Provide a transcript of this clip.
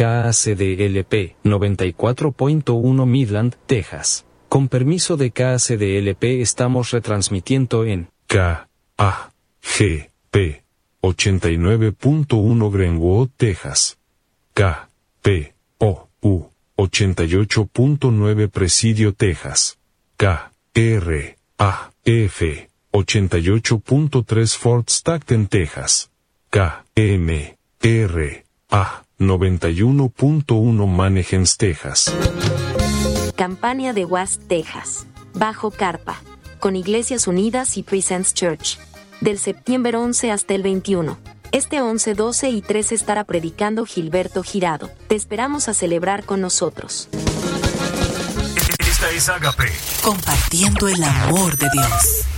KACDLP 94.1 Midland, Texas. Con permiso de KACDLP estamos retransmitiendo en KAGP 89.1 Greenwood, Texas. KPOU 88.9 Presidio, Texas. KRAF 88.3 Fort Stockton, Texas. KMRA 91.1 Manheim, Texas. Campaña de West, Texas. Bajo carpa. Con Iglesias Unidas y Presence Church. Del septiembre 11 hasta el 21. Este 11, 12 y 13 estará predicando Gilberto Girado. Te esperamos a celebrar con nosotros. Esta es Agape. Compartiendo el amor de Dios.